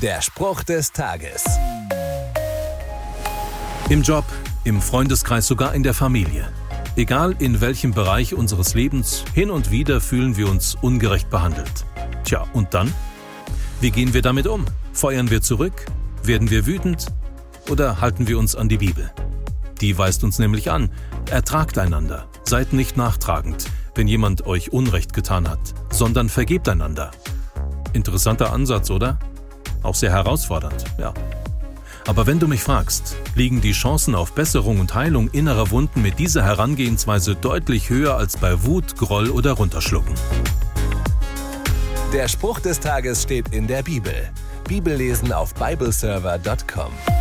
Der Spruch des Tages. Im Job, im Freundeskreis, sogar in der Familie. Egal in welchem Bereich unseres Lebens, hin und wieder fühlen wir uns ungerecht behandelt. Tja, und dann? Wie gehen wir damit um? Feuern wir zurück? Werden wir wütend? Oder halten wir uns an die Bibel? Die weist uns nämlich an: Ertragt einander, seid nicht nachtragend, wenn jemand euch Unrecht getan hat, sondern vergebt einander. Interessanter Ansatz, oder? Auch sehr herausfordernd, ja. Aber wenn du mich fragst, liegen die Chancen auf Besserung und Heilung innerer Wunden mit dieser Herangehensweise deutlich höher als bei Wut, Groll oder Runterschlucken. Der Spruch des Tages steht in der Bibel. Bibellesen auf bibleserver.com.